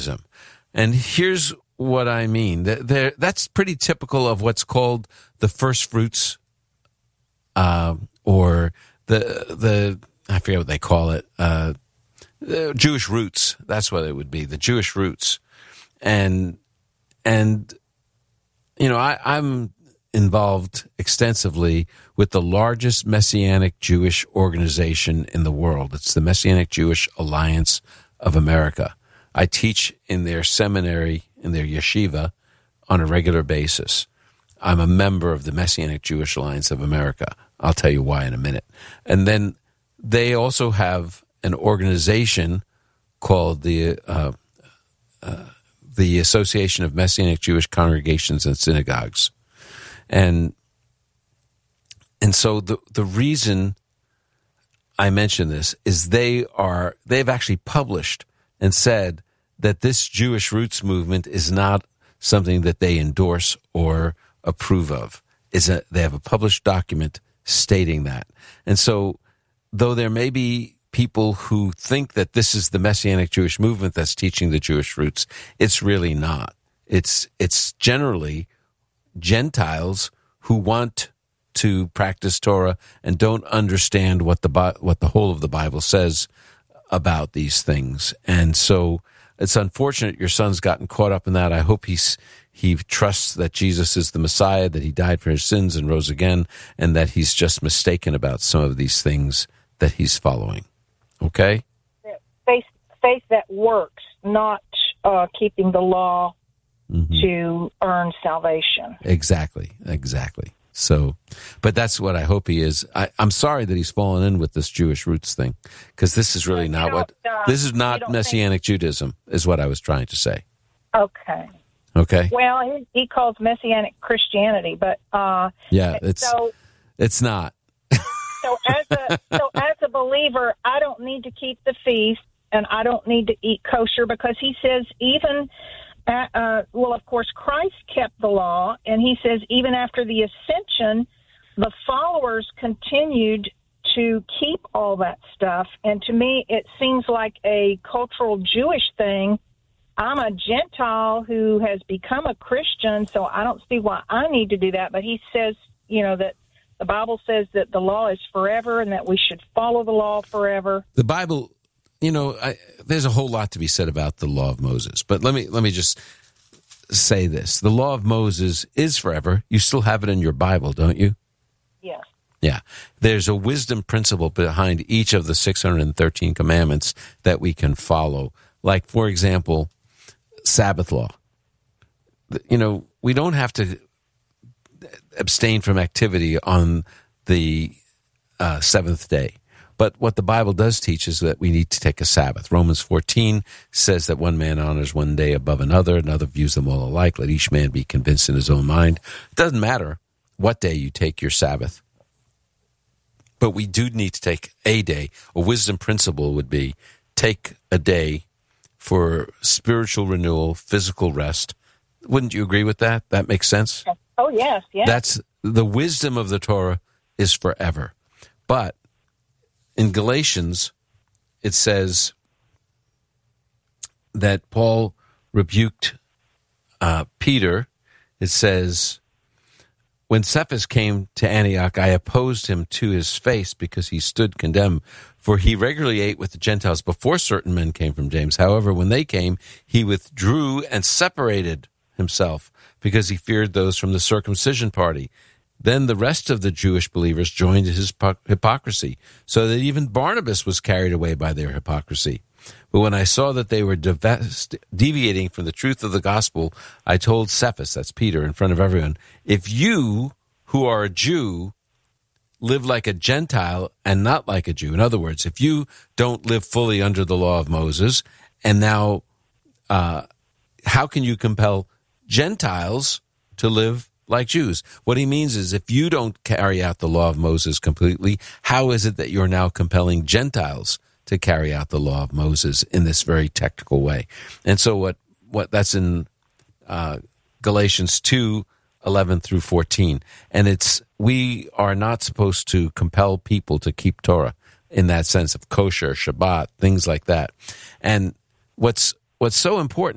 Judaism. And here's what I mean. That's pretty typical of what's called the first fruits, or the I forget what they call it, the Jewish roots. That's what it would be, the Jewish roots. And you know, I'm involved extensively with the largest Messianic Jewish organization in the world. It's the Messianic Jewish Alliance of America. I teach in their seminary, in their yeshiva, on a regular basis. I'm a member of the Messianic Jewish Alliance of America. I'll tell you why in a minute. And then they also have an organization called the Association of Messianic Jewish Congregations and Synagogues. And so the reason I mention this is they've actually published and said that this Jewish roots movement is not something that they endorse or approve of. They have a published document stating that. And so, though there may be people who think that this is the Messianic Jewish movement that's teaching the Jewish roots, it's really not. It's generally Gentiles who want to practice Torah and don't understand what the whole of the Bible says about these things. And so it's unfortunate your son's gotten caught up in that. I hope he trusts that Jesus is the Messiah, that he died for his sins and rose again, and that he's just mistaken about some of these things that he's following. Okay? Faith that works, not keeping the law to earn salvation. Exactly. So, but that's what I hope he is. I'm sorry that he's fallen in with this Jewish roots thing, because this is really not this is not Messianic Judaism, is what I was trying to say. Okay. Well, he calls Messianic Christianity, but it's not. So as a believer, I don't need to keep the feast, and I don't need to eat kosher, because he says even. Of course, Christ kept the law, and he says even after the ascension, the followers continued to keep all that stuff. And to me, it seems like a cultural Jewish thing. I'm a Gentile who has become a Christian, so I don't see why I need to do that. But he says, that the Bible says that the law is forever and that we should follow the law forever. The Bible... there's a whole lot to be said about the law of Moses, but let me just say this. The law of Moses is forever. You still have it in your Bible, don't you? Yes. Yeah. There's a wisdom principle behind each of the 613 commandments that we can follow. Like, for example, Sabbath law. We don't have to abstain from activity on the seventh day. But what the Bible does teach is that we need to take a Sabbath. Romans 14 says that one man honors one day above another views them all alike. Let each man be convinced in his own mind. It doesn't matter what day you take your Sabbath. But we do need to take a day. A wisdom principle would be take a day for spiritual renewal, physical rest. Wouldn't you agree with that? That makes sense? Oh, yes. That's the wisdom of the Torah is forever. But in Galatians, it says that Paul rebuked Peter. It says, when Cephas came to Antioch, I opposed him to his face because he stood condemned. For he regularly ate with the Gentiles before certain men came from James. However, when they came, he withdrew and separated himself because he feared those from the circumcision party. Then the rest of the Jewish believers joined his hypocrisy, so that even Barnabas was carried away by their hypocrisy. But when I saw that they were deviating from the truth of the gospel, I told Cephas, that's Peter, in front of everyone, if you, who are a Jew, live like a Gentile and not like a Jew, in other words, if you don't live fully under the law of Moses, and now how can you compel Gentiles to live like Jews? What he means is if you don't carry out the law of Moses completely, how is it that you're now compelling Gentiles to carry out the law of Moses in this very technical way? And so what that's in Galatians 2:11 through 14. And we are not supposed to compel people to keep Torah in that sense of kosher, Shabbat, things like that. And what's so important